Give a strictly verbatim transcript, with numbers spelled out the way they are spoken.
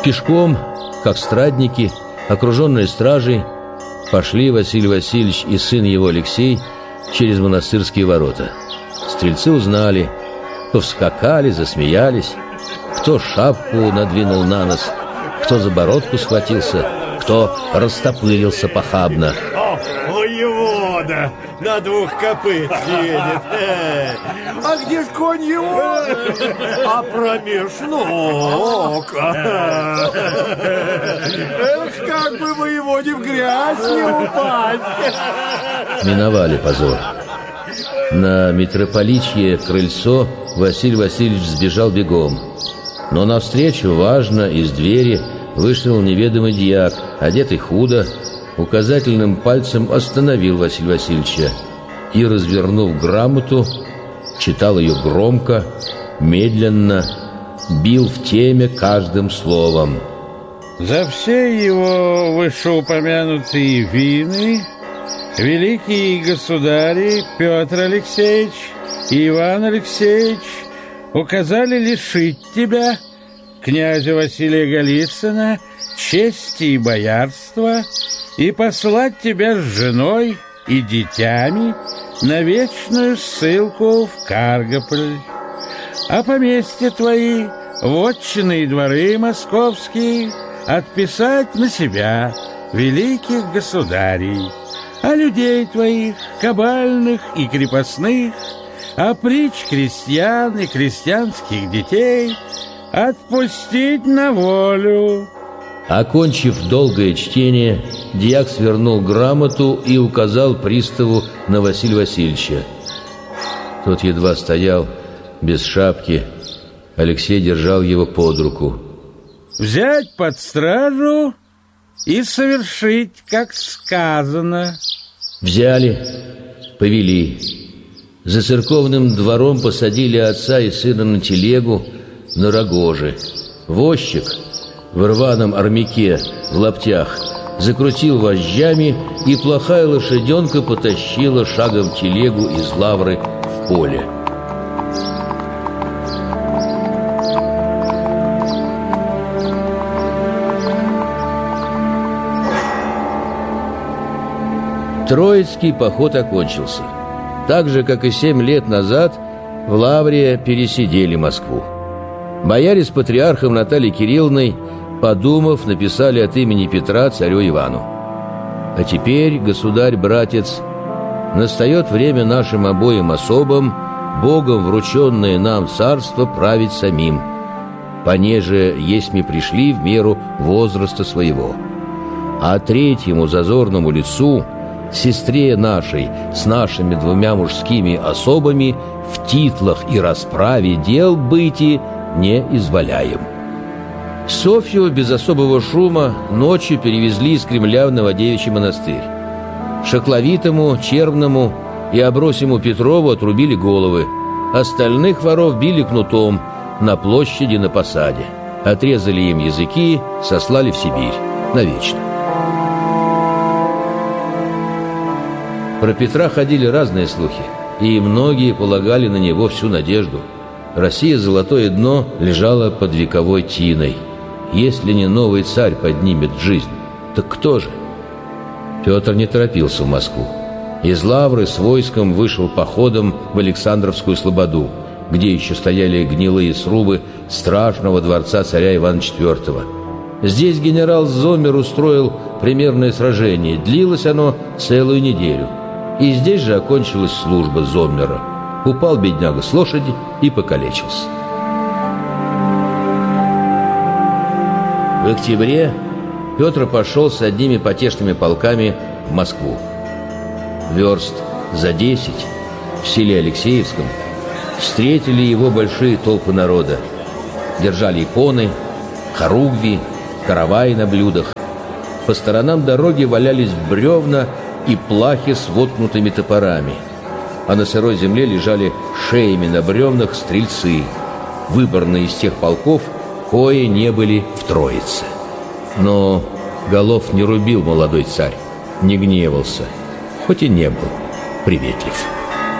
Пешком, как страдники, окруженные стражей, пошли Василий Васильевич и сын его Алексей через монастырские ворота. Стрельцы узнали, повскакали, засмеялись. Кто шапку надвинул на нос, кто за бородку схватился, кто растопырился похабно. О, воевода на двух копыт едет. Эй, а где ж конь его? А промеж ног. Эх, как бы воеводе в грязь не упасть. Миновали позор. На митрополичье крыльцо Василий Васильевич сбежал бегом. Но навстречу, важно, из двери вышел неведомый дьяк, одетый худо, указательным пальцем остановил Василия Васильевича и, развернув грамоту, читал ее громко, медленно, бил в теме каждым словом. За все его вышеупомянутые вины великие государи Петр Алексеевич и Иван Алексеевич указали лишить тебя, князя Василия Голицына, чести и боярства и послать тебя с женой и детьми на вечную ссылку в Каргополь. А поместья твои, вотчины и дворы московские отписать на себя, великих государей, а людей твоих, кабальных и крепостных, а притч крестьян и крестьянских детей отпустить на волю. Окончив долгое чтение, дьяк свернул грамоту и указал приставу на Василия Васильевича. Тот едва стоял, без шапки. Алексей держал его под руку. Взять под стражу и совершить, как сказано. Взяли, повели. За церковным двором посадили отца и сына на телегу, на рогожи. Возчик в рваном армяке, в лаптях, закрутил вожжами, и плохая лошаденка потащила шагом телегу из лавры в поле. Троицкий поход окончился. Так же, как и семь лет назад, в лавре пересидели Москву. Бояре с патриархом Натальей Кирилловной, подумав, написали от имени Петра царю Ивану: «А теперь, государь-братец, настает время нашим обоим особам, Богом врученное нам царство, править самим, понеже есть мы пришли в меру возраста своего. А третьему зазорному лицу, сестре нашей, с нашими двумя мужскими особами, в титлах и расправе дел быти не изволяем». Софью без особого шума ночью перевезли из Кремля в Новодевичий монастырь. Шакловитому, Червному и Абросиму Петрову отрубили головы. Остальных воров били кнутом на площади на посаде. Отрезали им языки, сослали в Сибирь навечно. Про Петра ходили разные слухи, и многие полагали на него всю надежду. Россия, золотое дно, лежала под вековой тиной. Если не новый царь поднимет жизнь, так кто же? Петр не торопился в Москву. Из лавры с войском вышел походом в Александровскую слободу, где еще стояли гнилые срубы страшного дворца царя Ивана четвёртого. Здесь генерал Зоммер устроил примерное сражение. Длилось оно целую неделю. И здесь же окончилась служба Зоммера. Упал бедняга с лошади и покалечился. В октябре Петр пошел с одними потешными полками в Москву. Верст за десять в селе Алексеевском встретили его большие толпы народа. Держали иконы, хоругви, караваи на блюдах. По сторонам дороги валялись бревна и плахи с воткнутыми топорами, а на сырой земле лежали шеями на бревнах стрельцы, выборные из тех полков, кои не были в Троице. Но голов не рубил молодой царь, не гневался, хоть и не был приветлив.